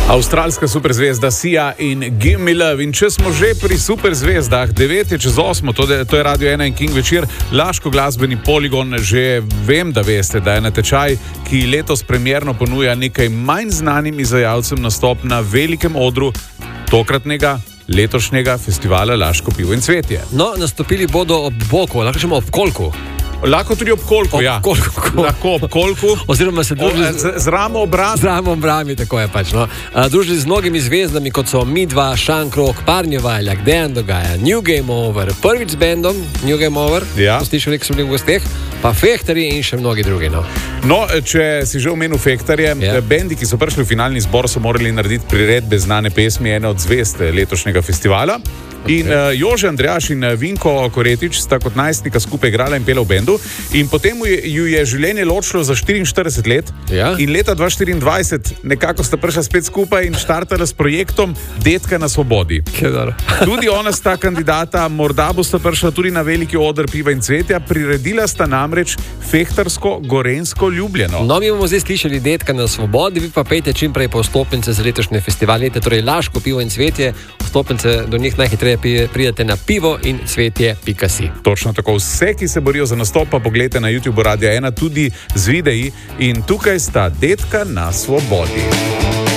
Avstralska superzvezda Sia in Give Me Love. In če smo že pri superzvezdah, 9:08, to je Radio 1 in King večer, Laško glasbeni poligon. Že vem, da veste, da je natečaj, ki letos premierno ponuja nekaj manj znanim izvajalcem nastop na velikem odru tokratnega letošnjega festivala Laško pivo in cvetje. No, nastopili bodo ob boku, lahko rečemo ob kolku. Lahko tudi ob kolku, ja. Lahko ob kolku. Oziroma se družili z ramo obrami. Z ramo obrami, tako je pač. No. Družili z mnogimi zvezdami, kot so Midva, Šankrok, Parnjevaljak, Dejan Dogaja, New Game Over, prvič z bandom New Game Over, ja. Slišali, ki so bili v gosteh, pa Fehtarji in še mnogi drugi. No, če si že omenil Fehtarje, bendi, ki so prišli v finalni zbor, so morali narediti priredbe znane pesmi, ene od zvezd letošnjega festivala. Okay. In Jože Andrejaš in Vinko Koretič sta kot najstnika skupaj igrala in pela v bendu. In potem ju je življenje ločilo za 44 let. Ja. In leta 2024 nekako sta prišla spet skupaj in štartala s projektom Detka na svobodi. Tudi ona sta kandidata, morda bosta prišla tudi na veliki oder piva in cvetja. Priredila sta namreč Fehtarsko-Gorenjsko Ljubljeno. No, mi bomo zdaj slišali Detka na svobodi, vi pa pejte čim prej po vstopnice za letošnje festivalete, torej Laško pivo in cvetje. Vstopnice do njih najhitreje pridete na pivoincvetje.si. Točno tako. Vse, ki se borijo za nastop, pa pogledajte na YouTube Radio 1 tudi z videi. In tukaj sta Detka na svobodi.